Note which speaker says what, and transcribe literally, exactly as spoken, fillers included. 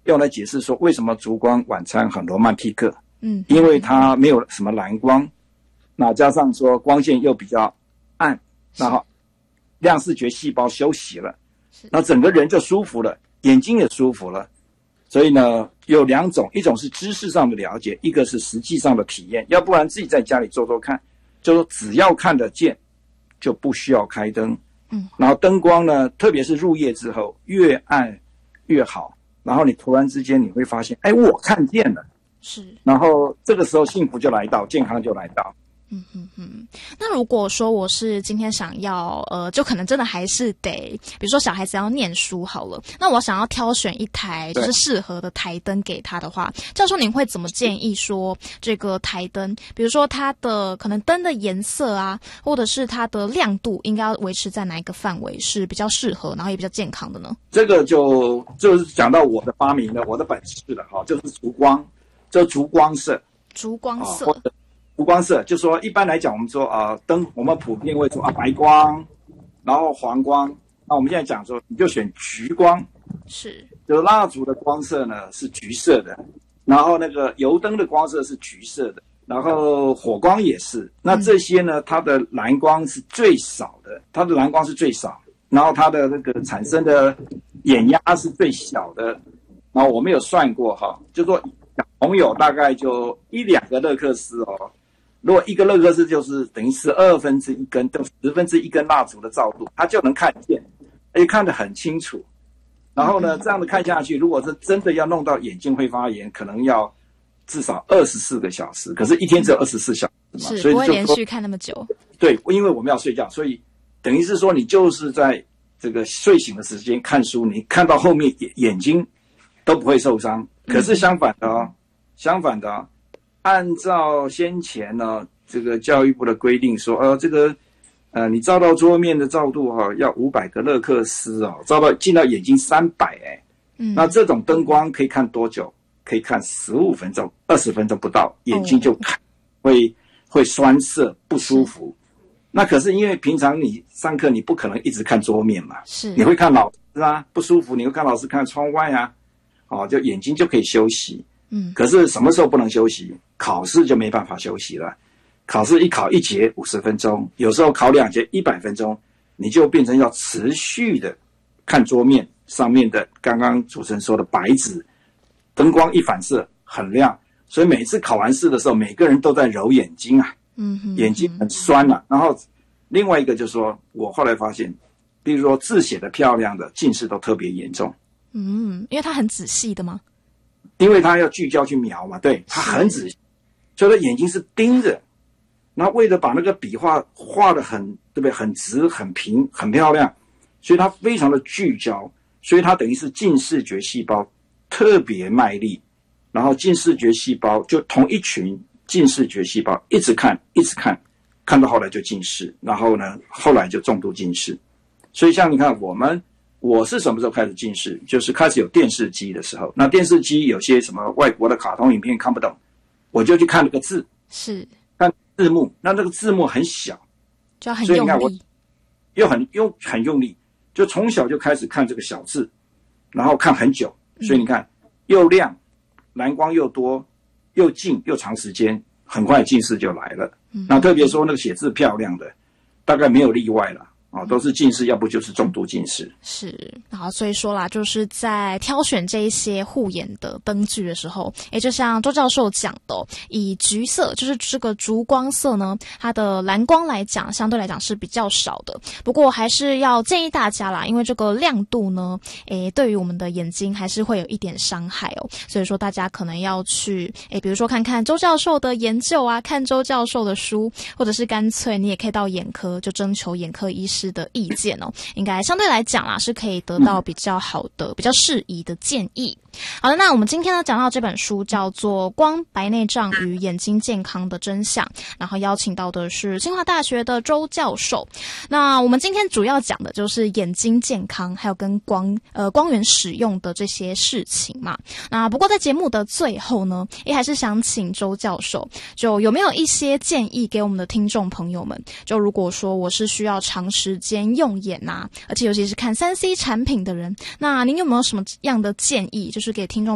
Speaker 1: 用来解释说为什么烛光晚餐很罗曼蒂克。
Speaker 2: 嗯，
Speaker 1: 因为它没有什么蓝光，那加上说光线又比较暗，然后亮视觉细胞休息了，那整个人就舒服了，眼睛也舒服了。所以呢，有两种，一种是知识上的了解，一个是实际上的体验。要不然自己在家里做做看，就说只要看得见，就不需要开灯。
Speaker 2: 嗯，
Speaker 1: 然后灯光呢，特别是入夜之后，越暗越好。然后你突然之间你会发现，哎，我看见了。
Speaker 2: 是，然
Speaker 1: 后这个时候幸福就来到，健康就来到。
Speaker 2: 嗯嗯嗯。那如果说我是今天想要，呃，就可能真的还是得，比如说小孩子要念书好了，那我想要挑选一台就是适合的台灯给他的话，教授您会怎么建议说这个台灯，比如说它的可能灯的颜色啊，或者是它的亮度，应该要维持在哪一个范围是比较适合，然后也比较健康的呢？
Speaker 1: 这个就就是讲到我的发明了，我的本事了哈，就是烛光。就烛光色，
Speaker 2: 烛光色，
Speaker 1: 或者烛光色，就说一般来讲，我们说啊、呃，灯我们普遍会说啊白光，然后黄光。那我们现在讲说，你就选橘光，
Speaker 2: 是，
Speaker 1: 就蜡烛的光色呢是橘色的，然后那个油灯的光色是橘色的，然后火光也是。那这些呢，它的蓝光是最少的，它的蓝光是最少，然后它的那个产生的眼压是最小的。然后我们有算过哈，就说小朋友大概就一两个勒克斯哦，如果一个勒克斯就是等于十二分之一根，等十分之一根蜡烛的照度，他就能看见，而且看得很清楚。然后呢，这样的看下去，如果是真的要弄到眼睛会发炎，可能要至少二十四个小时。可是，一天只有二十四小时嘛，
Speaker 2: 是
Speaker 1: 所以就
Speaker 2: 不会连续看那么久。
Speaker 1: 对，因为我们要睡觉，所以等于是说，你就是在这个睡醒的时间看书，你看到后面眼眼睛都不会受伤。可是相反的哦，嗯、相反的、哦，按照先前呢这个教育部的规定说，呃，这个呃你照到桌面的照度哈、哦，要五百个勒克斯哦，照到进到眼睛三百哎，嗯，那这种灯光可以看多久？可以看十五分钟、二十分钟不到，眼睛就看、哦、会会酸涩不舒服。那可是因为平常你上课你不可能一直看桌面嘛，
Speaker 2: 是
Speaker 1: 你会看老师啊，不舒服，你会看老师看窗外啊，哦，就眼睛就可以休息。嗯，可是什么时候不能休息？考试就没办法休息了。考试一考一节五十分钟，有时候考两节一百分钟，你就变成要持续的看桌面上面的刚刚主持人说的白纸，灯光一反射很亮，所以每次考完试的时候，每个人都在揉眼睛啊，嗯哼，眼睛很酸啊。然后另外一个就是说，我后来发现，比如说字写的漂亮的，近视都特别严重。
Speaker 2: 嗯，因为它很仔细的吗？
Speaker 1: 因为他要聚焦去描嘛，对，他很仔细，所以他眼睛是盯着，然后为了把那个笔画画得很，对不对？很直、很平、很漂亮，所以他非常的聚焦，所以他等于是近视觉细胞特别卖力，然后近视觉细胞就同一群近视觉细胞一直看，一直看，看到后来就近视，然后呢，后来就重度近视。所以像你看我们。我是什么时候开始近视？就是开始有电视机的时候。那电视机有些什么外国的卡通影片看不懂，我就去看那个字，
Speaker 2: 是
Speaker 1: 看字幕。那那个字幕很小，
Speaker 2: 就要很用力，所以你看我
Speaker 1: 又很用很用力，就从小就开始看这个小字，然后看很久。所以你看，嗯、又亮，蓝光又多，又近又长时间，很快近视就来了。嗯、那特别说那个写字漂亮的，大概没有例外了。哦，都是近视，要不就是重度近视。
Speaker 2: 是，好，所以说啦，就是在挑选这一些护眼的灯具的时候，诶，就像周教授讲的、哦，以橘色，就是这个烛光色呢，它的蓝光来讲，相对来讲是比较少的。不过还是要建议大家啦，因为这个亮度呢，诶，对于我们的眼睛还是会有一点伤害哦。所以说大家可能要去，诶，比如说看看周教授的研究啊，看周教授的书，或者是干脆你也可以到眼科，就征求眼科医师的意见哦，应该相对来讲啦，是可以得到比较好的、比较适宜的建议。好的，那我们今天呢讲到这本书叫做《光、白内障与眼睛健康的真相》，然后邀请到的是清华大学的周教授。那我们今天主要讲的就是眼睛健康，还有跟光呃光源使用的这些事情嘛。那不过在节目的最后呢，也还是想请周教授，就有没有一些建议给我们的听众朋友们？就如果说我是需要长时间用眼啊，而且尤其是看 三 C 产品的人，那您有没有什么样的建议，就是给听众